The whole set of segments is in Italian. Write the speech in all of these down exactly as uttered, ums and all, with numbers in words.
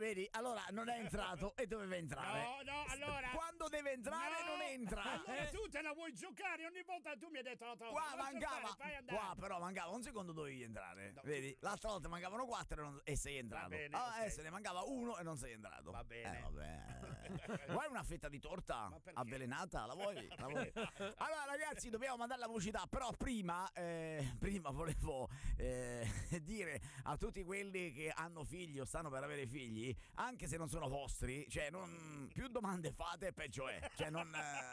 vedi, allora non è entrato e doveva entrare. No, no, allora. Quando deve entrare no, non entra. Allora eh? tu te la vuoi giocare, ogni volta tu mi hai detto l'altra volta. Qua mancava, stare, qua però mancava un secondo, dovevi entrare. No. Vedi, l'altra volta mancavano quattro e, non, e sei entrato. Va bene, Ah, ok. adesso ne mancava uno e non sei entrato. Va bene. Eh, vabbè. Vuoi una fetta di torta avvelenata? La vuoi? La vuoi? Allora ragazzi, dobbiamo mandare la pubblicità, però prima, eh, prima volevo eh, dire a tutti quelli che hanno figli o stanno per avere figli, anche se non sono vostri, cioè non, più domande fate peggio è. Cioè non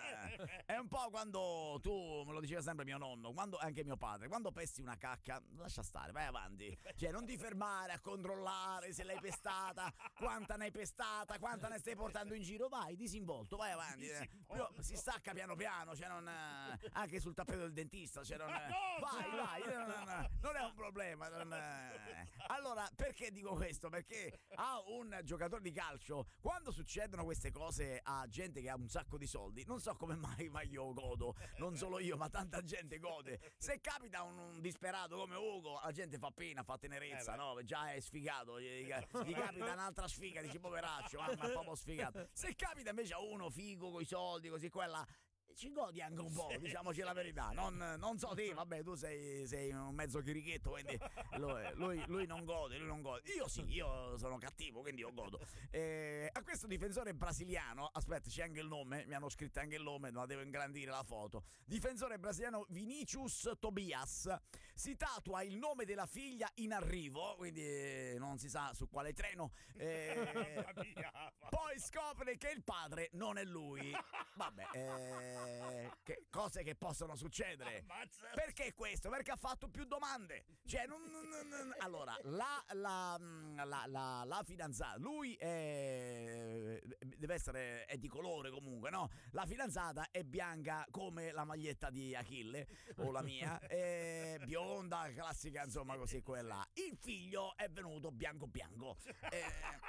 eh, è un po' quando tu, me lo diceva sempre mio nonno, quando anche mio padre, quando pesti una cacca lascia stare, vai avanti, cioè non ti fermare a controllare se l'hai pestata, quanta ne hai pestata, quanta ne stai portando in giro, vai disinvolto, vai avanti. Disinvolto. Si stacca piano piano, cioè non eh, anche sul tappeto del dentista, cioè non eh, no, vai no. vai, non, non è un problema. Non, eh. Allora, perché dico questo? Perché a un giocatore di calcio, quando succedono queste cose a gente che ha un sacco di soldi, non so come mai, ma io godo, non solo io, ma tanta gente gode. Se capita un, un disperato come Ugo, la gente fa pena, fa tenerezza, Eh, no? Già è sfigato, gli, gli capita un'altra sfiga, dici poveraccio, mamma, è proprio sfigato. Se capita invece a uno figo coi soldi, così quella, ci godi anche un po', diciamoci la verità. Non, non so te, vabbè, tu sei, sei un mezzo chirichetto, quindi lui, lui, lui non gode, lui non gode. Io sì, io sono cattivo, quindi io godo. Eh, a questo difensore brasiliano, aspetta, c'è anche il nome, mi hanno scritto anche il nome, ma devo ingrandire la foto. Difensore brasiliano Vinícius Tobias si tatua il nome della figlia in arrivo, quindi eh, non si sa su quale treno. Eh, poi scopre che il padre non è lui. Vabbè, eh, che cose che possono succedere. Ammazza. Perché questo? Perché ha fatto più domande. Cioè, non, non, non- allora, la, la, la, la, la fidanzata, lui è, deve essere, è di colore comunque, no? La fidanzata è bianca come la maglietta di Achille, o la mia, è bionda, classica, insomma, così quella. Il figlio è venuto bianco bianco. Eh,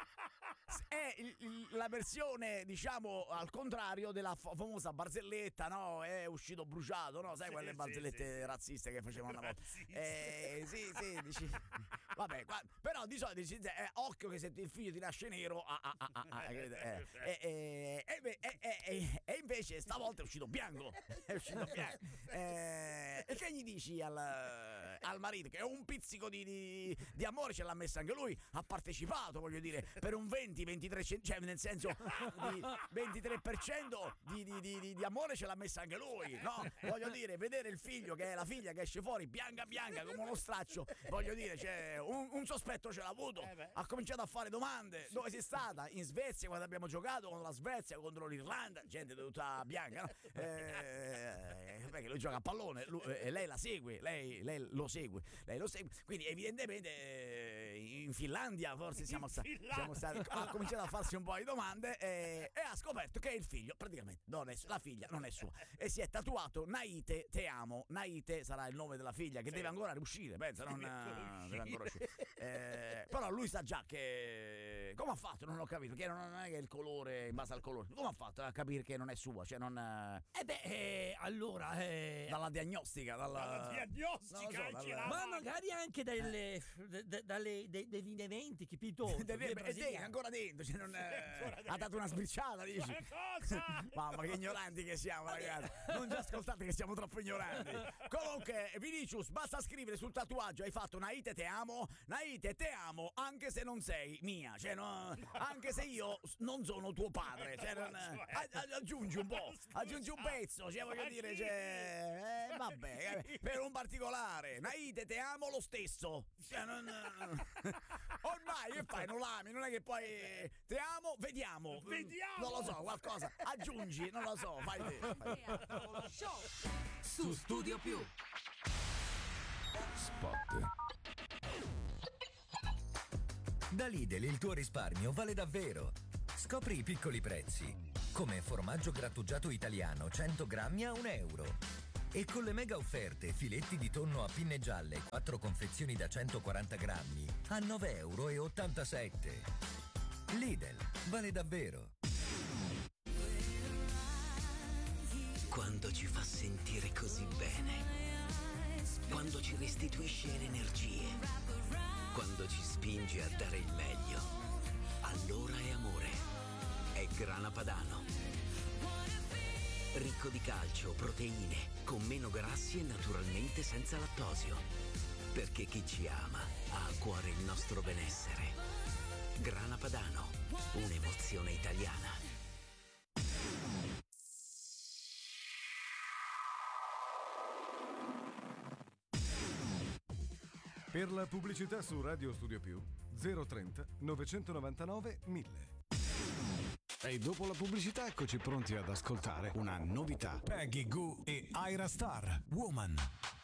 è il- il- la versione, diciamo, al contrario della fa- famosa barzelletta, no? È uscito bruciato, no? Sai Sì, quelle sì, barzellette sì. razziste che facevano una volta? Razziste. Eh, sì, sì, dici. Vabbè, qua- però di solito dici, eh, occhio che se il figlio ti nasce nero, ah, ah, ah, ah, ah, eh, eh, eh, eh, eh, eh, eh, eh, e invece stavolta è uscito bianco. È uscito bianco. Eh, e che gli dici al, al marito? Che un pizzico di, di, di amore ce l'ha messo anche lui, ha partecipato, voglio dire, per un venti ventitré, cioè nel senso di ventitré per cento di, di, di, di, di amore ce l'ha messa anche lui, no? Voglio dire, vedere il figlio che è la figlia che esce fuori bianca bianca come uno straccio, voglio dire, cioè, un, un sospetto ce l'ha avuto, ha cominciato a fare domande. Dove sei stata? In Svezia, quando abbiamo giocato contro la Svezia, contro l'Irlanda, gente tutta bianca, no? Eh, perché lui gioca a pallone, lui, e lei la segue, lei, lei lo segue, lei lo segue, quindi evidentemente eh, in Finlandia forse siamo, sta- Finlandia. siamo stati, ha cominciato a farsi un po' di domande e, e ha scoperto che il figlio praticamente non è, la figlia non è sua, e si è tatuato Naite te amo. Naite sarà il nome della figlia che Sì. deve ancora riuscire, pensa, non Deve ancora eh, deve ancora uscire. Eh, però lui sa già che come ha fatto, non ho capito, che non è che il colore, in base al colore, come ha fatto a capire che non è sua, cioè non eh, Eh beh, eh, allora, eh, dalla diagnostica, dalla, Dalla diagnostica, non lo so, hai dalla- girato. ma magari anche dalle, de- de- dalle, dei, dei lineamenti, capito? Deve- è dentro, ancora dentro, cioè non è- ancora ha dentro. dato una sbriciata, dici. Ma cosa? Mamma che ignoranti che siamo, ragazzi, non ci ascoltate che siamo troppo ignoranti. Comunque Vinícius, basta scrivere sul tatuaggio hai fatto Naite te amo, Naite te amo anche se non sei mia, cioè no, anche se io non sono tuo padre, cioè non, a- a- aggiungi un po', aggiungi un pezzo, cioè voglio dire, cioè, eh, vabbè, eh, per un particolare Naite te amo lo stesso, cioè, non, ormai che fai, non l'ami, non è che poi te amo, vediamo, Vediamo. non lo so, qualcosa aggiungi, non lo so, fai te, fai. Su Studio Più. Spot. Da Lidl il tuo risparmio vale davvero. Scopri i piccoli prezzi. Come formaggio grattugiato italiano cento grammi a un euro. E con le mega offerte filetti di tonno a pinne gialle quattro confezioni da centoquaranta grammi a nove euro e ottantasette. Lidl vale davvero. Quando ci fa sentire così bene. Quando ci restituisce le energie. Quando ci spinge a dare il meglio. allora è amore. È Grana Padano. Ricco di calcio, proteine, con meno grassi e naturalmente senza lattosio. Perché chi ci ama ha a cuore il nostro benessere. Grana Padano, un'emozione italiana. Per la pubblicità su Radio Studio Più zero trenta novecentonovantanove mille. E dopo la pubblicità eccoci pronti ad ascoltare una novità. Peggy Goo e Ira Star, Woman.